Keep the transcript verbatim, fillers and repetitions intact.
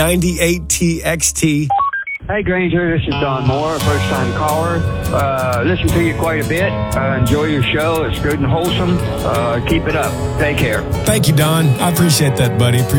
ninety-eight T X T. Hey, Granger, this is Don Moore, first-time caller. Uh, listen to you quite a bit. Uh, enjoy your show. It's good and wholesome. Uh, keep it up. Take care. Thank you, Don. I appreciate that, buddy. Appreciate